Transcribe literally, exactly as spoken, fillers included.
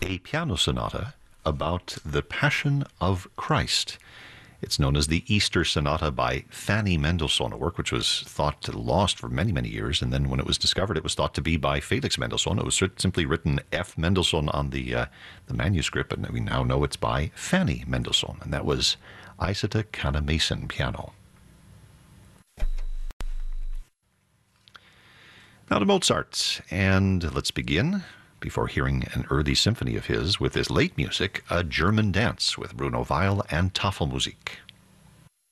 a piano sonata about the Passion of Christ. It's known as the Easter Sonata by Fanny Mendelssohn, a work which was thought lost for many, many years. And then when it was discovered, it was thought to be by Felix Mendelssohn. It was simply written F. Mendelssohn on the uh, the manuscript, but we now know it's by Fanny Mendelssohn. And that was Isata Kanneh-Mason piano. Now to Mozart, and let's begin, before hearing an early symphony of his, with his late music, A German Dance with Bruno Weil and Tafelmusik.